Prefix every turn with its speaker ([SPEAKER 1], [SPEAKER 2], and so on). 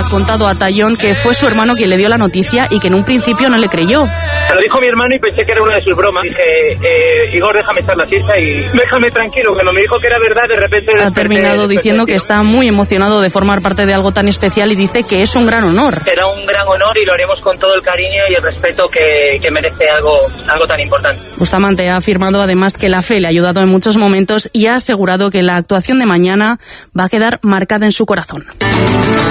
[SPEAKER 1] ha contado a Tallón que fue su hermano quien le dio la noticia y que en un principio no le creyó.
[SPEAKER 2] Se lo dijo mi hermano y pensé que era una de sus bromas. Dije, Igor, déjame echar la siesta y déjame tranquilo. Cuando me dijo que era verdad, de repente...
[SPEAKER 1] Ha terminado diciendo que está muy emocionado de formar parte de algo tan especial y dice que es un gran honor.
[SPEAKER 2] Será un gran honor y lo haremos con todo el cariño y el respeto que merece algo tan importante.
[SPEAKER 1] Bustamante ha afirmado además que la fe le ha ayudado en muchos momentos y ha asegurado que la actuación de mañana va a quedar marcada en su corazón.